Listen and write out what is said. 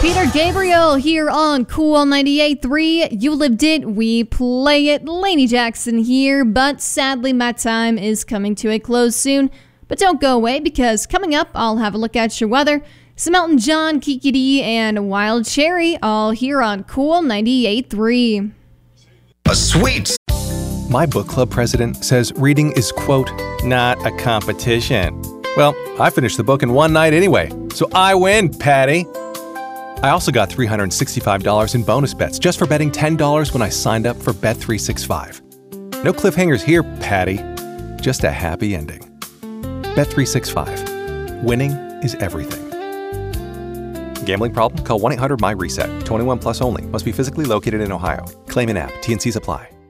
Peter Gabriel here on Cool 98.3. You lived it, we play it. Lainey Jackson here, but sadly my time is coming to a close soon. But don't go away, because coming up, I'll have a look at your weather. Some Elton John, Kiki D, and Wild Cherry, all here on Cool 98.3. A sweet. My book club president says reading is, quote, not a competition. Well, I finished the book in one night anyway, so I win, Patty. I also got $365 in bonus bets just for betting $10 when I signed up for Bet365. No cliffhangers here, Patty. Just a happy ending. Bet365. Winning is everything. Gambling problem? Call 1-800-MY-RESET. 21 plus only. Must be physically located in Ohio. Claim in app. T&Cs apply.